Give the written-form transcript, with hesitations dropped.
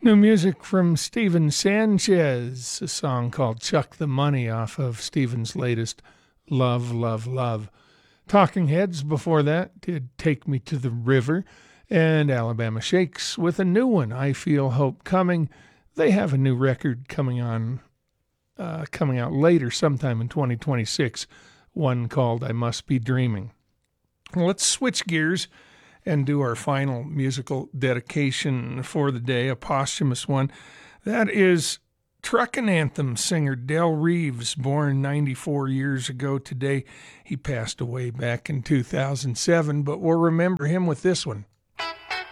New music from Steven Sanchez, a song called Chuck the Money off of Steven's latest Love, Love, Love. Talking Heads before that did Take Me to the River, and Alabama Shakes with a new one, I Feel Hope Coming. They have a new record coming out later, sometime in 2026, one called I Must Be Dreaming. Well, let's switch gears and do our final musical dedication for the day, a posthumous one. That is truckin' anthem singer Del Reeves, born 94 years ago today. He passed away back in 2007, but we'll remember him with this one.